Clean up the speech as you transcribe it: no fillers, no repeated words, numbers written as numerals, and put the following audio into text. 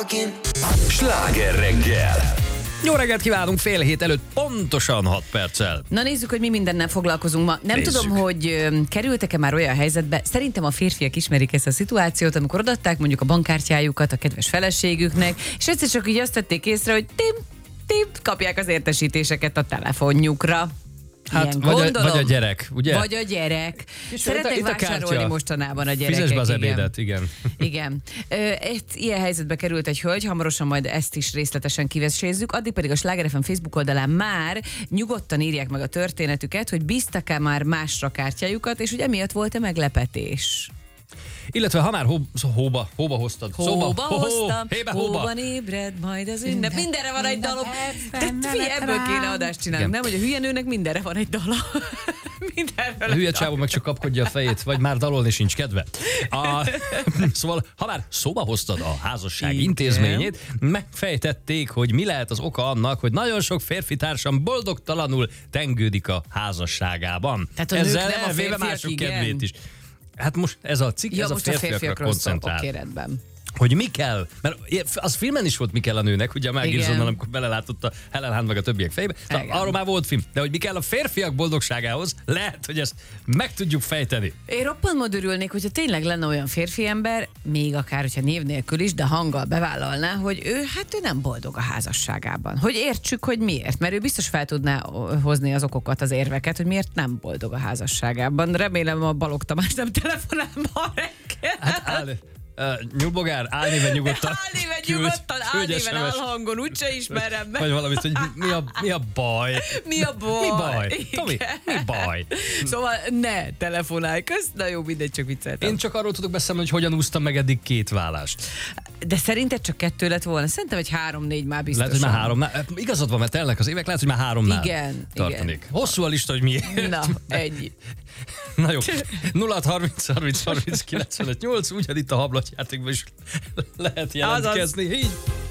Sláger reggel. Jó reggelt kívánunk, 6:30 előtt pontosan 6 perccel. Na nézzük, hogy mi mindennel foglalkozunk ma. Nem Nézzük. tudom, hogy kerültek-e már olyan helyzetbe, szerintem a férfiak ismerik ezt a szituációt, amikor odaadták mondjuk a bankkártyájukat a kedves feleségüknek, és egyszer csak így azt tették észre, hogy tim, kapják az értesítéseket a telefonjukra. Hát, vagy a gyerek, ugye? Vagy a gyerek. És Szeretnek itt a kártya. vásárolni mostanában a gyerekek. Fizesd be az igen. ebédet, igen. Igen. Ilyen helyzetbe került egy hölgy, hamarosan majd ezt is részletesen kivesézzük, addig pedig a Sláger FM Facebook oldalán már nyugodtan írják meg a történetüket, hogy bíztak-e már másra kártyájukat, és hogy emiatt volt-e meglepetés. Illetve ha már hóba hoztad. Hóba hoztam, hóba. hóban ébred majd az ünnep. Mindenre van egy dalom. Ebből kéne adást csinálni, nem? Hogy a hülye nőnek mindenre van egy dala. Mindenre A hülye csávó meg csak kapkodja a fejét, vagy már dalolni sincs kedve. Szóval, ha már szóba hoztad a házasság Igen. intézményét, megfejtették, hogy mi lehet az oka annak, hogy nagyon sok férfi társam boldogtalanul tengődik a házasságában. Tehát a nők ezzel nem a elvéve férfiak, mások igen? kedvét is. Hát most ez a cikk, Ja, ez a most a férfiakra férfiakról szól. koncentrál. Oké, rendben. Hogy mi kell, mert az filmen is volt mi kell a nőnek, ugye a Mel Igen. Gibsonnal, amikor belelátott a Helen Hunt meg a többiek fejébe. Igen. Arról már volt film. De hogy mi kell a férfiak boldogságához, lehet, hogy ezt meg tudjuk fejteni. Én roppant örülnék, hogyha tényleg lenne olyan férfi ember, még akár, hogyha név nélkül is, de hanggal bevállalná, hogy ő nem boldog a házasságában. Hogy értsük, hogy miért. Mert ő biztos fel tudná hozni az okokat, az érveket, hogy miért nem boldog a házasságában. Remélem a Balogh Tamás nem telefonál ma reggel. Hát nyugbogár, álnéven nyugodtan. Álnéven Küldj nyugodtan, álnéven SMS. álhangon, úgyse ismerem meg. Vagy valamit, hogy mi a baj? Mi a baj? Mi baj? Igen. Tomi, mi baj? Szóval ne telefonálj, na jó, mindegy, csak vicceltem. Én csak arról tudok beszélni, hogy hogyan úsztam meg eddig 2 vállást. De szerinted csak 2 lett volna? Szerintem egy 3-4 már biztosan. Lehet, hogy már 3. Igazad van, mert telnek az évek, lehet, hogy már 3-nál Igen, tartanék. igen. Hosszú a lista, hogy miért. Na, ennyi. Na jó. 0630 30 30 95 8, ugyanitt a hablatjátékban is lehet jelentkezni. Így.